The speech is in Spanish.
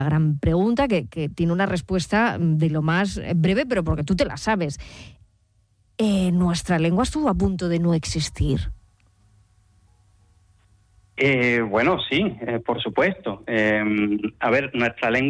gran pregunta que tiene una respuesta de lo más breve, pero porque tú te la sabes. ¿Nuestra lengua estuvo a punto de no existir? Bueno, sí, por supuesto. A ver, nuestra lengua